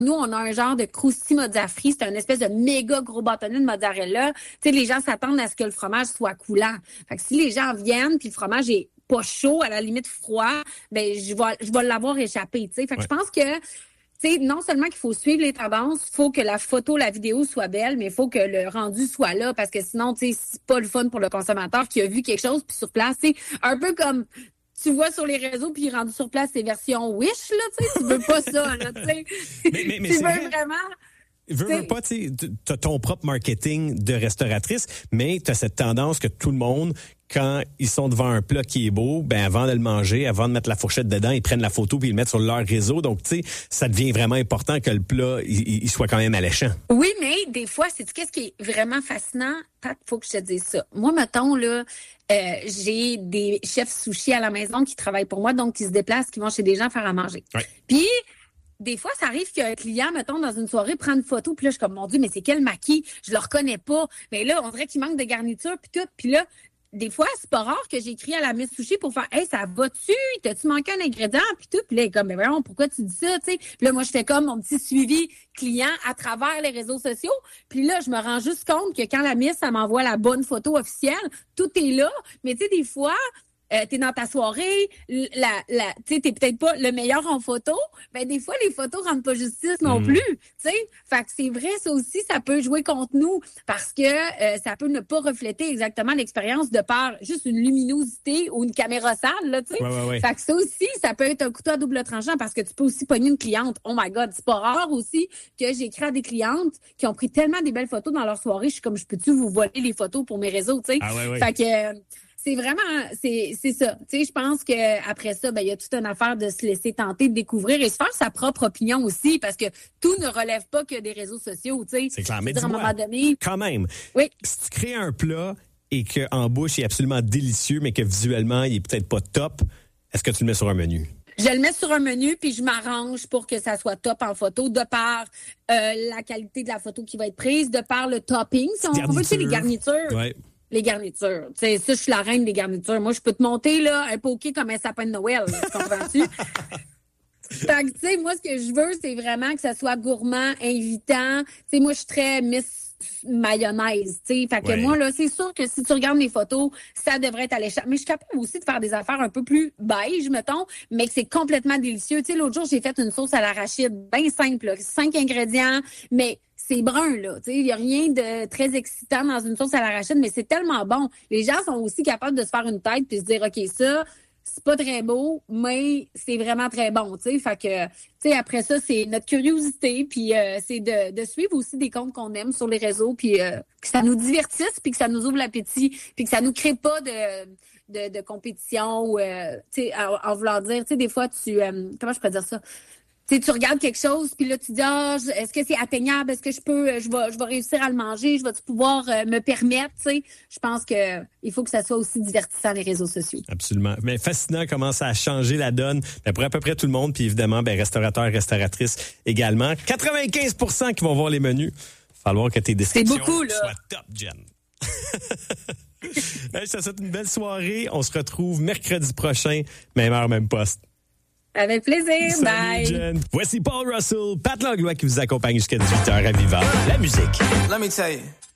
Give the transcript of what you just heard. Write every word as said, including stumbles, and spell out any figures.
Nous, on a un genre de croustilles mozza frit. C'est un espèce de méga gros bâtonnet de mozzarella. Tu sais, les gens s'attendent à ce que le fromage soit coulant. Fait que si les gens viennent puis le fromage est pas chaud, à la limite froid, ben je vais je vais l'avoir échappé, tu sais. Fait que ouais. Je pense que tu sais, non seulement qu'il faut suivre les tendances, il faut que la photo, la vidéo soit belle, mais il faut que le rendu soit là, parce que sinon, tu sais, c'est pas le fun pour le consommateur qui a vu quelque chose puis sur place, tu sais, un peu comme tu vois sur les réseaux, puis rendu sur place, c'est version Wish, là, tu sais, tu veux pas ça, là, tu sais. Mais, mais, mais tu c'est veux vrai. vraiment... Veux, veux pas, tu sais, t'as ton propre marketing de restauratrice, mais t'as cette tendance que tout le monde, quand ils sont devant un plat qui est beau, ben avant de le manger, avant de mettre la fourchette dedans, ils prennent la photo puis ils le mettent sur leur réseau. Donc, tu sais, ça devient vraiment important que le plat, il, il soit quand même alléchant. Oui, mais des fois, c'est qu'est-ce qui est vraiment fascinant? Pat, faut que je te dise ça. Moi, mettons, là, euh, j'ai des chefs sushi à la maison qui travaillent pour moi, donc qui se déplacent, qui vont chez des gens faire à manger. Ouais. Puis, des fois, ça arrive qu'un client, mettons, dans une soirée, prend une photo, puis là, je suis comme, mon Dieu, mais c'est quel maquis? Je le reconnais pas. Mais là, on dirait qu'il manque de garniture, puis tout. Puis là, des fois, c'est pas rare que j'écris à la Miss Sushi pour faire « Hey, ça va-tu? T'as-tu manqué un ingrédient? » Puis tout. Puis là, elle est comme « Mais vraiment, pourquoi tu dis ça? » Tu sais. Puis là, moi, je fais comme mon petit suivi client à travers les réseaux sociaux. Puis là, je me rends juste compte que quand la Miss, elle m'envoie la bonne photo officielle, tout est là. Mais tu sais, des fois... Euh, t'es dans ta soirée, la, la, tu sais, t'es peut-être pas le meilleur en photo, ben des fois, les photos rendent pas justice non mmh. plus, tu sais. Fait que c'est vrai, ça aussi, ça peut jouer contre nous parce que euh, ça peut ne pas refléter exactement l'expérience de par juste une luminosité ou une caméra sale, là, tu sais. Ouais, ouais, ouais. Fait que ça aussi, ça peut être un couteau à double tranchant parce que tu peux aussi pogner une cliente. Oh my God, c'est pas rare aussi que j'écris à des clientes qui ont pris tellement des belles photos dans leur soirée, je suis comme, je peux-tu vous voler les photos pour mes réseaux, tu sais. Ah, ouais, ouais. Fait que... Euh, c'est vraiment, c'est, c'est ça. Tu sais, je pense que après ça, ben, il y a toute une affaire de se laisser tenter, de découvrir et se faire sa propre opinion aussi, parce que tout ne relève pas que des réseaux sociaux, tu sais. C'est clair, mais dis-moi, à un moment donné, quand même, oui. Si tu crées un plat et qu'en bouche, il est absolument délicieux, mais que visuellement, il est peut-être pas top, est-ce que tu le mets sur un menu? Je le mets sur un menu, puis je m'arrange pour que ça soit top en photo, de par euh, la qualité de la photo qui va être prise, de par le topping, si on veut, tu sais, les garnitures. Ouais. Les garnitures. Tu sais, ça, je suis la reine des garnitures. Moi, je peux te monter, là, un poké comme un sapin de Noël. Tu comprends-tu? Fait que, tu sais, moi, ce que je veux, c'est vraiment que ça soit gourmand, invitant. Tu sais, moi, je suis très Miss mayonnaise, tu sais. Fait que ouais. Moi, là, c'est sûr que si tu regardes mes photos, ça devrait être alléchant. Mais je suis capable aussi de faire des affaires un peu plus beige, mettons, mais que c'est complètement délicieux. Tu sais, l'autre jour, j'ai fait une sauce à l'arachide bien simple, là. Cinq ingrédients, mais c'est brun, là. Tu sais, il n'y a rien de très excitant dans une sauce à l'arachide, mais c'est tellement bon. Les gens sont aussi capables de se faire une tête puis se dire, OK, ça, c'est pas très beau, mais c'est vraiment très bon, tu sais. Fait que, tu sais, après ça, c'est notre curiosité, puis euh, c'est de, de suivre aussi des comptes qu'on aime sur les réseaux, puis euh, que ça nous divertisse, puis que ça nous ouvre l'appétit, puis que ça nous crée pas de, de, de compétition, ou, euh, tu sais, en, en voulant dire, tu sais, des fois, tu... Euh, comment je peux dire ça? Tu sais, tu regardes quelque chose, puis là, tu dis, ah, est-ce que c'est atteignable? Est-ce que je peux, je vais, je vais réussir à le manger? Je vais pouvoir euh, me permettre, tu sais? Je pense que il faut que ça soit aussi divertissant, les réseaux sociaux. Absolument. Mais fascinant comment ça a changé la donne ben, pour à peu près tout le monde, puis évidemment, ben, restaurateurs, restauratrices également. quatre-vingt-quinze pour cent qui vont voir les menus. Il va falloir que tes descriptions beaucoup, là. soient top, Jen. Je te souhaite une belle soirée. On se retrouve mercredi prochain, même heure, même poste. Avec plaisir. Salut, bye. Jen. Voici Paul Russell, Pat Langlois qui vous accompagne jusqu'à dix-huit heures à Viva. La musique. Let me tell you.